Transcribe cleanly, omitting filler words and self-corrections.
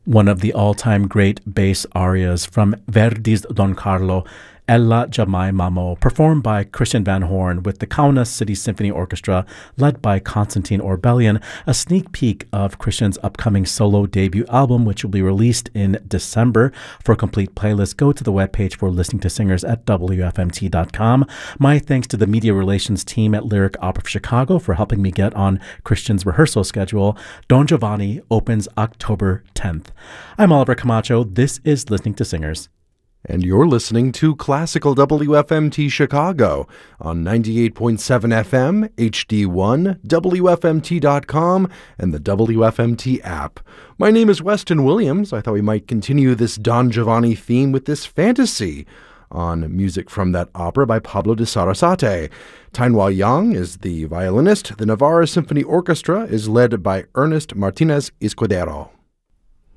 one of the all-time great bass arias from Verdi's Don Carlo, Ella Jamai Mamo, performed by Christian Van Horn with the Kaunas City Symphony Orchestra, led by Konstantin Orbelian, a sneak peek of Christian's upcoming solo debut album, which will be released in December. For a complete playlist, go to the webpage for Listening to Singers at WFMT.com. My thanks to the media relations team at Lyric Opera of Chicago for helping me get on Christian's rehearsal schedule. Don Giovanni opens October 10th. I'm Oliver Camacho. This is Listening to Singers. And you're listening to Classical WFMT Chicago on 98.7 FM, HD1, WFMT.com, and the WFMT app. My name is Weston Williams. I thought we might continue this Don Giovanni theme with this fantasy on music from that opera by Pablo de Sarasate. Tainhua Yang is the violinist. The Navarra Symphony Orchestra is led by Ernest Martinez Escudero.